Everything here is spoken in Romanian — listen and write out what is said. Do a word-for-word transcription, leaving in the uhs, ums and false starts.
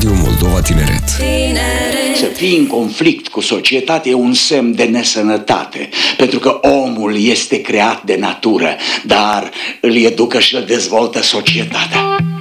Radio Moldova Tineret. Să fii în conflict cu societatea e un semn de nesănătate, pentru că omul este creat de natură, dar îl educă și îl dezvoltă societatea.